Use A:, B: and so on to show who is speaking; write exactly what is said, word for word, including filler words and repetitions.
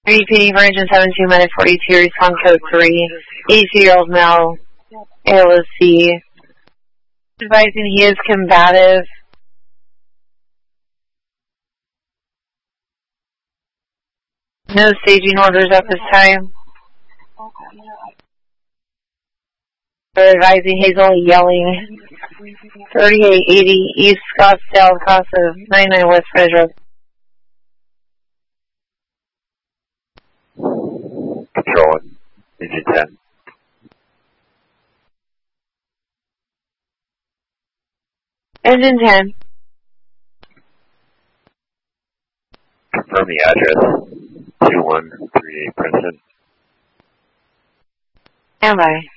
A: Repeating for engine seven two minute forty-two, response code three, eighty-two-year-old male, A L O C, advising he is combative. No staging orders at this time. They're advising he's only yelling. thirty-eight eighty East Scottsdale, cost of ninety-nine West French Road.
B: Control it. Engine ten.
A: Engine ten.
B: Confirm the address. two one three eight Princeton.
A: Stand by.